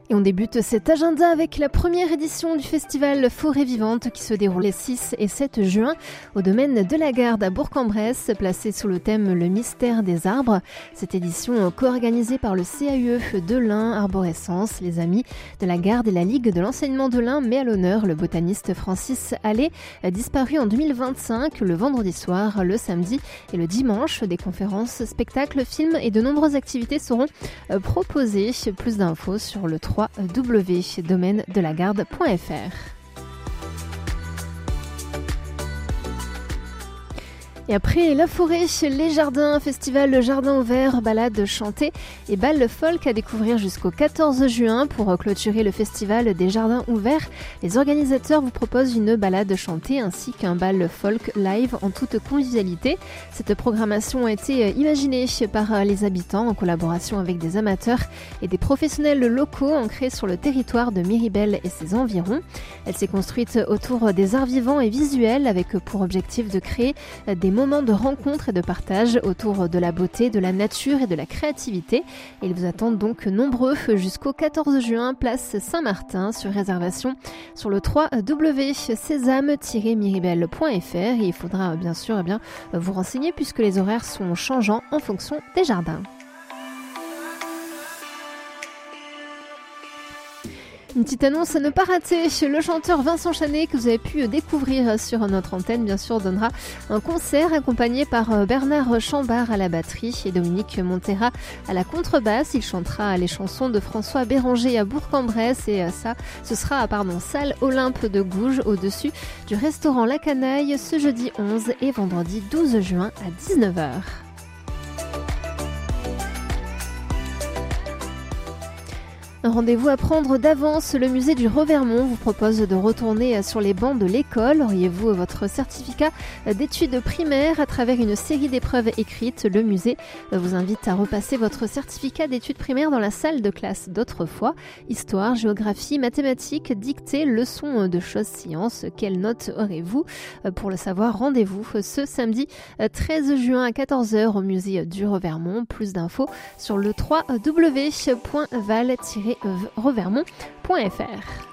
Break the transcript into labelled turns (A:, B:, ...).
A: Et on débute cet agenda avec la première édition du festival Forêt Vivante qui se déroule les 6 et 7 juin au domaine de la Garde à Bourg-en-Bresse, placé sous le thème Le mystère des arbres. Cette édition co-organisée par le CAUE de l'Ain, Arborescence, les Amis de la Garde et la Ligue de l'enseignement de l'Ain met à l'honneur le botaniste Francis Allais, disparu en 2025, le vendredi soir, le samedi et le dimanche. Des conférences, spectacles, films et de nombreuses activités seront proposées. Plus d'infos sur le www.domaine-de-la-garde.fr. Et après la forêt, les jardins, festival Jardin ouvert, balade chantée et bal folk à découvrir jusqu'au 14 juin. Pour clôturer le festival des jardins ouverts, les organisateurs vous proposent une balade chantée ainsi qu'un bal folk live en toute convivialité. Cette programmation a été imaginée par les habitants en collaboration avec des amateurs et des professionnels locaux ancrés sur le territoire de Miribel et ses environs. Elle s'est construite autour des arts vivants et visuels avec pour objectif de créer des moments de rencontre et de partage autour de la beauté, de la nature et de la créativité. Et ils vous attendent donc nombreux jusqu'au 14 juin, place Saint-Martin, sur réservation sur le www.sésame-miribel.fr. Et il faudra bien sûr vous renseigner puisque les horaires sont changeants en fonction des jardins. Une petite annonce à ne pas rater, le chanteur Vincent Chanet que vous avez pu découvrir sur notre antenne bien sûr donnera un concert accompagné par Bernard Chambard à la batterie et Dominique Montera à la contrebasse. Il chantera les chansons de François Béranger à Bourg-en-Bresse et ce sera salle Olympe de Gouges au-dessus du restaurant La Canaille ce jeudi 11 et vendredi 12 juin à 19h. Un rendez-vous à prendre d'avance. Le musée du Revermont vous propose de retourner sur les bancs de l'école. Auriez-vous votre certificat d'études primaires à travers une série d'épreuves écrites? Le musée vous invite à repasser votre certificat d'études primaires dans la salle de classe d'autrefois. Histoire, géographie, mathématiques, dictée, leçons de choses sciences. Quelle note aurez-vous? Pour le savoir, rendez-vous ce samedi 13 juin à 14h au musée du Revermont. Plus d'infos sur le www.val-revermont.fr.